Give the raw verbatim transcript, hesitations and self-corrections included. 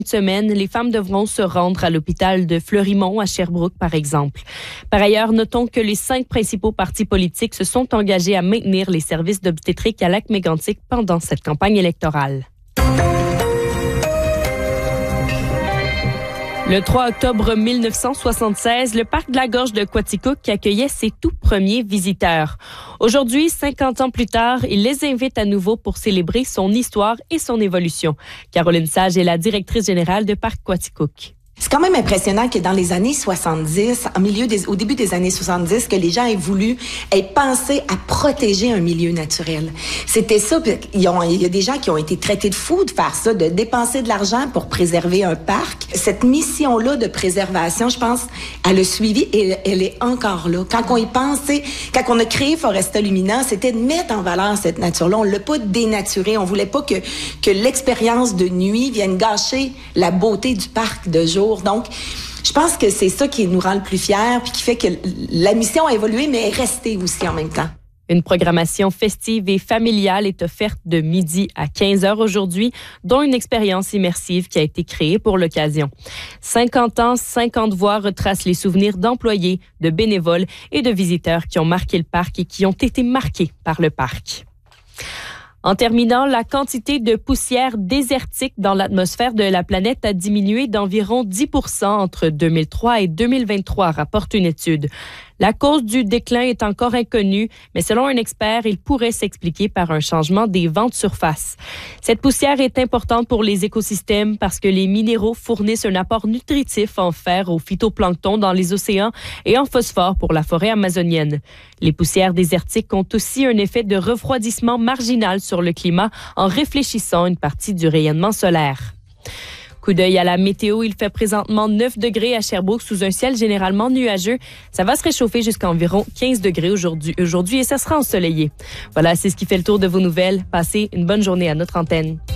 semaine, les femmes devront se rendre à l'hôpital de Fleurimont à Sherbrooke, par exemple. Par ailleurs, notons que les cinq principaux partis politiques se sont engagés à maintenir les services d'obstétrique à Lac-Mégantic pendant cette campagne électorale. Le trois octobre mille neuf cent soixante-seize, le parc de la Gorge de Quaticook accueillait ses tout premiers visiteurs. Aujourd'hui, cinquante ans plus tard, il les invite à nouveau pour célébrer son histoire et son évolution. Caroline Sage est la directrice générale de Parc Quaticook. C'est quand même impressionnant que dans les années soixante-dix, au milieu des, au début des années soixante-dix, que les gens aient voulu, aient pensé à protéger un milieu naturel. C'était ça. Il y a des gens qui ont été traités de fous de faire ça, de dépenser de l'argent pour préserver un parc. Cette mission-là de préservation, je pense, elle a suivi et elle est encore là. Quand on y pense, quand on a créé Foresta Lumina, c'était de mettre en valeur cette nature-là. On l'a pas dénaturé. On voulait pas que, que l'expérience de nuit vienne gâcher la beauté du parc de jour. Donc, je pense que c'est ça qui nous rend le plus fiers puis qui fait que la mission a évolué, mais est restée aussi en même temps. Une programmation festive et familiale est offerte de midi à quinze heures aujourd'hui, dont une expérience immersive qui a été créée pour l'occasion. cinquante ans, cinquante voix retracent les souvenirs d'employés, de bénévoles et de visiteurs qui ont marqué le parc et qui ont été marqués par le parc. En terminant, la quantité de poussière désertique dans l'atmosphère de la planète a diminué d'environ dix pour cent entre deux mille trois et deux mille vingt-trois, rapporte une étude. La cause du déclin est encore inconnue, mais selon un expert, il pourrait s'expliquer par un changement des vents de surface. Cette poussière est importante pour les écosystèmes parce que les minéraux fournissent un apport nutritif en fer au phytoplancton dans les océans et en phosphore pour la forêt amazonienne. Les poussières désertiques ont aussi un effet de refroidissement marginal sur le climat en réfléchissant une partie du rayonnement solaire. Coup d'œil à la météo, il fait présentement neuf degrés à Sherbrooke sous un ciel généralement nuageux. Ça va se réchauffer jusqu'à environ quinze degrés aujourd'hui, aujourd'hui et ça sera ensoleillé. Voilà, c'est ce qui fait le tour de vos nouvelles. Passez une bonne journée à notre antenne.